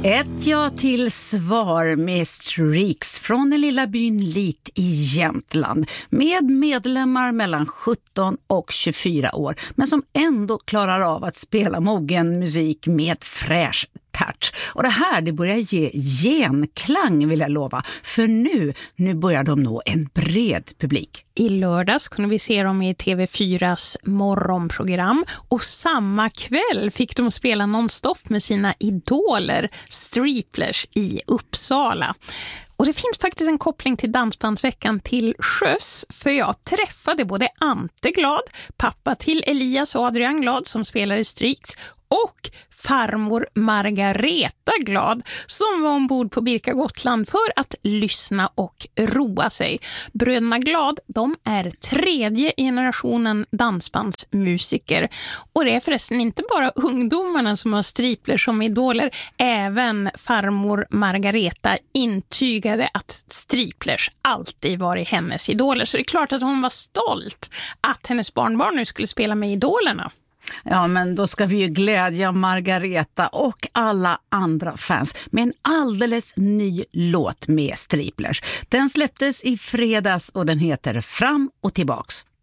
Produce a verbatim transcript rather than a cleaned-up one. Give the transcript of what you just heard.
Ett ja till svar med Streaks från den lilla byn Lit i Jämtland med medlemmar mellan sjutton och tjugofyra år men som ändå klarar av att spela mogen musik med fräsch touch. Och det här det börjar ge genklang vill jag lova, för nu, nu börjar de nå en bred publik. I lördags kunde vi se dem i T V fyras morgonprogram och samma kväll fick de spela nonstop med sina idoler Striplers i Uppsala. Och det finns faktiskt en koppling till Dansbandsveckan till sjöss, för jag träffade både Ante Glad, pappa till Elias och Adrian Glad som spelar i Streaks, och farmor Margareta Glad som var ombord på Birka Gotland för att lyssna och roa sig. Bröderna Glad, de är tredje generationen dansbandsmusiker, och det är förresten inte bara ungdomarna som har Striplers som idoler. Även farmor Margareta intygade att Striplers alltid varit hennes idoler, så det är klart att hon var stolt att hennes barnbarn nu skulle spela med idolerna. Ja, men då ska vi ju glädja Margareta och alla andra fans med en alldeles ny låt med Striplers. Den släpptes i fredags och den heter Fram och tillbaks.